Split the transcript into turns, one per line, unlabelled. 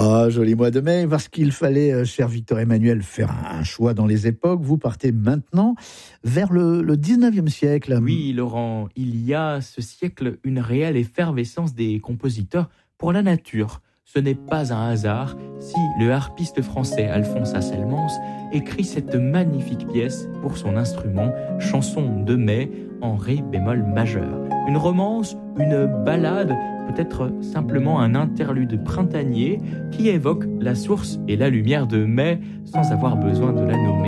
Ah, joli mois de mai, parce qu'il fallait, cher Victor Emmanuel, faire un choix dans les époques. Vous partez maintenant vers le 19e siècle.
Oui, Laurent, il y a ce siècle une réelle effervescence des compositeurs pour la nature. Ce n'est pas un hasard si le harpiste français Alphonse Asselmans écrit cette magnifique pièce pour son instrument, chanson de mai en ré bémol majeur. Une romance, une ballade, peut-être simplement un interlude printanier qui évoque la source et la lumière de mai sans avoir besoin de la nommer.